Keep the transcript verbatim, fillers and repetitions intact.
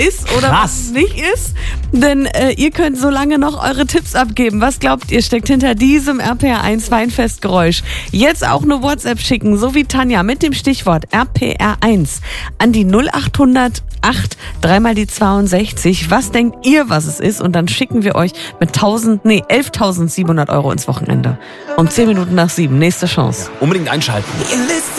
ist oder Krass. was es nicht ist. Denn äh, ihr könnt so lange noch eure Tipps abgeben. Was glaubt ihr, steckt hinter diesem R P R eins Weinfestgeräusch? Jetzt auch eine WhatsApp schicken, so wie Tanja, mit dem Stichwort R P R eins an die null acht hundert acht, dreimal die zweiundsechzig. Was denkt ihr, was es ist? Und dann schicken wir euch mit tausend, nee, elftausendsiebenhundert Euro ins Wochenende. Um zehn Minuten nach sieben. Nächste Chance. Unbedingt einschalten.